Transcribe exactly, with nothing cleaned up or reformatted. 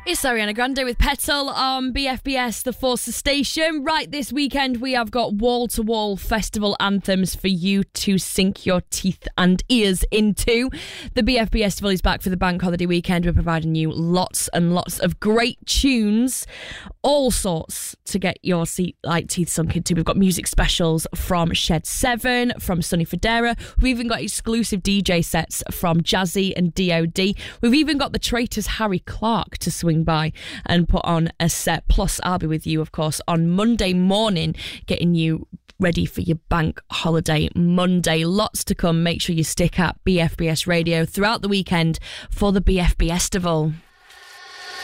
It's Ariana Grande with Petal on B F B S, the Forces station. Right, this weekend we have got wall-to-wall festival anthems for you to sink your teeth and ears into. The B F B S Festival is back for the bank holiday weekend. We're providing you lots and lots of great tunes, all sorts to get your seat, like teeth sunk into. We've got music specials from Shed seven, from Sonny Fodera. We've even got exclusive D J sets from Jazzy and D O D. We've even got the Traitors Harry Clark to swing by and put on a set. Plus, I'll be with you, of course, on Monday morning, getting you ready for your bank holiday Monday. Lots to come. Make sure you stick at B F B S Radio throughout the weekend for the B F B Festival.